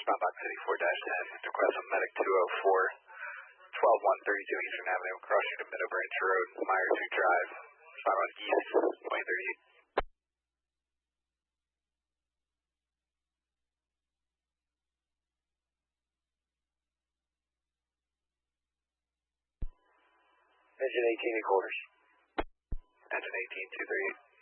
Respond box city 4-10. Request on medic 204. 12132 Eastern Avenue, crossing to Middle Branch Road, Myers Street Drive. Respond on East 2038. Engine 18 at quarters. Engine 18, 238.